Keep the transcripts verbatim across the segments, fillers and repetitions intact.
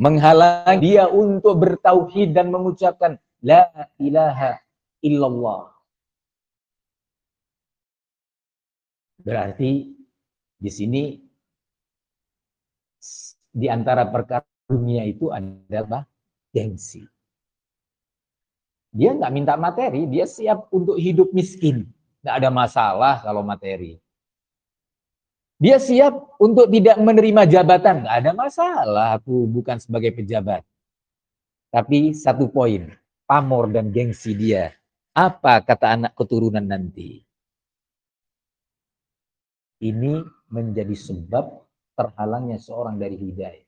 menghalangi dia untuk bertauhid dan mengucapkan la ilaha illallah. Berarti di sini di antara perkara dunia itu adalah gengsi. Dia nggak minta materi, dia siap untuk hidup miskin. Nggak ada masalah kalau materi. Dia siap untuk tidak menerima jabatan. Nggak ada masalah, aku bukan sebagai pejabat. Tapi satu poin, pamor dan gengsi dia. Apa kata anak keturunan nanti? Ini menjadi sebab terhalangnya seorang dari hidayah.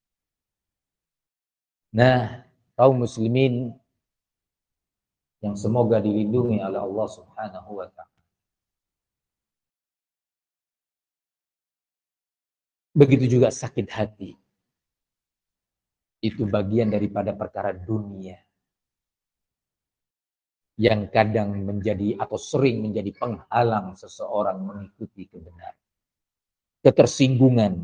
Nah, kaum muslimin yang semoga dilindungi oleh Allah Subhanahu wa taala. Begitu juga sakit hati. Itu bagian daripada perkara dunia yang kadang menjadi atau sering menjadi penghalang seseorang mengikuti kebenaran. Ketersinggungan.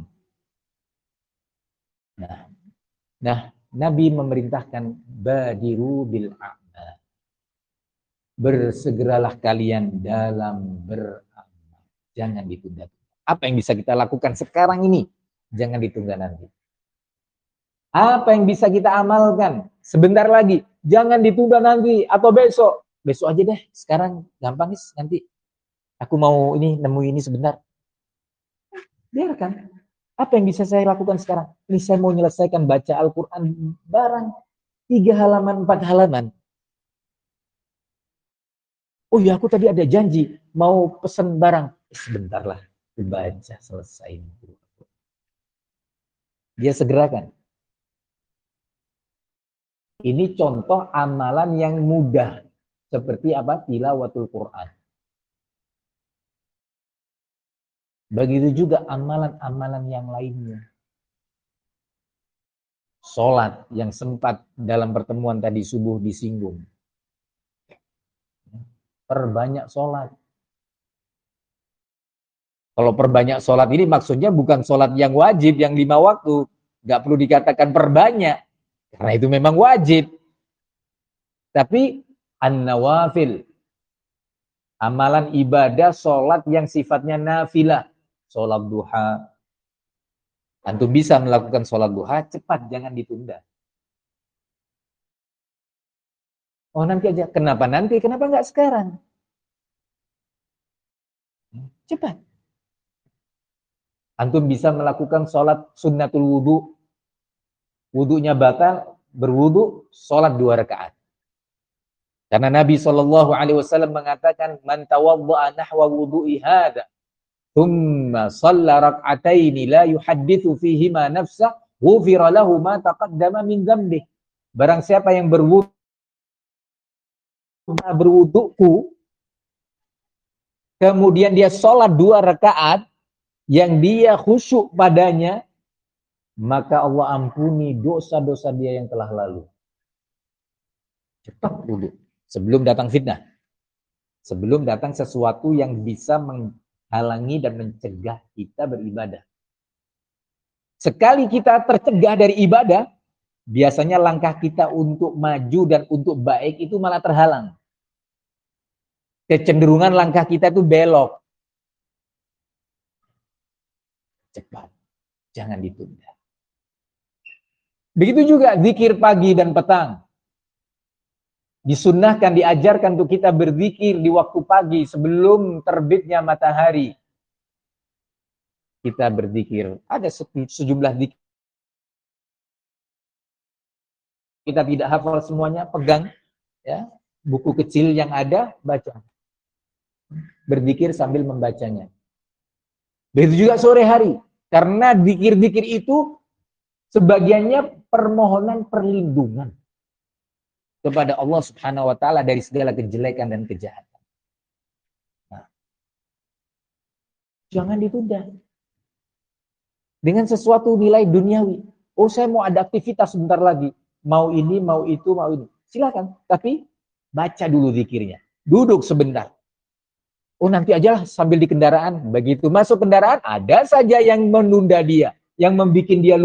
Nah, nah Nabi memerintahkan badiru bil a'mal. Bersegeralah kalian dalam beramal. Jangan ditunda. Apa yang bisa kita lakukan sekarang ini? Jangan ditunda nanti. Apa yang bisa kita amalkan sebentar lagi? Jangan ditunda nanti atau besok. Besok aja deh. Sekarang gampang nih nanti. Aku mau ini nemu ini sebentar. Biarkan. Apa yang bisa saya lakukan sekarang? Ini saya mau menyelesaikan baca Al-Quran barang tiga halaman, empat halaman. Oh ya, aku tadi ada janji mau pesen barang. Sebentar lah. Dibaca selesai. Dia segerakan. Ini contoh amalan yang mudah. Seperti apa? Tilawatul Quran. Begitu juga amalan-amalan yang lainnya. Sholat yang sempat dalam pertemuan tadi subuh disinggung. Perbanyak sholat. Kalau perbanyak sholat ini maksudnya bukan sholat yang wajib, yang lima waktu. Nggak perlu dikatakan perbanyak. Karena itu memang wajib. Tapi an-nawafil. Amalan ibadah sholat yang sifatnya nafilah. Sholat duha. Antum bisa melakukan sholat duha, cepat, jangan ditunda. Oh nanti aja. Kenapa nanti? Kenapa nggak sekarang? Cepat. Antum bisa melakukan sholat sunnatul wudu. Wudunya batal, berwudu, sholat dua rakaat. Karena Nabi shallallahu alaihi wasallam mengatakan, man tawadda'a nahwa wudu'i hadha, thumma shalla rak'ataini la yuhaddithu fihima nafsah, ghufira lahu ma taqaddama min dzambih. Barang siapa yang berwudu, berwuduku, kemudian dia sholat dua rakaat, yang dia khusyuk padanya, maka Allah ampuni dosa-dosa dia yang telah lalu. Cepat dulu, sebelum datang fitnah. Sebelum datang sesuatu yang bisa menghalangi dan mencegah kita beribadah. Sekali kita tercegah dari ibadah, biasanya langkah kita untuk maju dan untuk baik itu malah terhalang. Kecenderungan langkah kita itu belok. Cepat, jangan ditunda. Begitu juga zikir pagi dan petang. Disunnahkan, diajarkan untuk kita berzikir di waktu pagi sebelum terbitnya matahari. Kita berzikir. Ada sejumlah zikir. Kita tidak hafal semuanya, pegang ya buku kecil yang ada, baca. Berzikir sambil membacanya. Begitu juga sore hari. Karena zikir-zikir itu sebagiannya permohonan perlindungan kepada Allah Subhanahu wa taala dari segala kejelekan dan kejahatan. Nah, jangan ditunda. Dengan sesuatu nilai duniawi. Oh, saya mau ada aktivitas sebentar lagi. Mau ini, mau itu, mau ini. Silakan, tapi baca dulu zikirnya. Duduk sebentar. Oh, nanti aja lah sambil di kendaraan. Begitu masuk kendaraan, ada saja yang menunda dia, yang membuat dia